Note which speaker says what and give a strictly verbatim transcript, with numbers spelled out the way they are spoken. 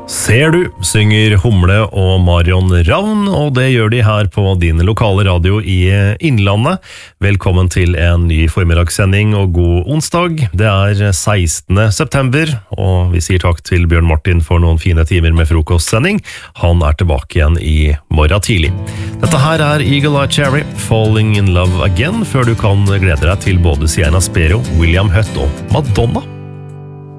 Speaker 1: Ser du, synger Humle og Marion Ravn, og det gjør de her på din lokale radio i Innlandet. Velkommen til en ny formiddagssending og god onsdag. Det er sekstende september, og vi sier takk til Bjørn Martin for noen fine timer med frokostsending. Han er tilbake igjen i morgen tidlig. Dette her er Eagle Eye Cherry, Falling in Love Again, før du kan glede deg til både Sienna Spero, William Hutt og Madonna.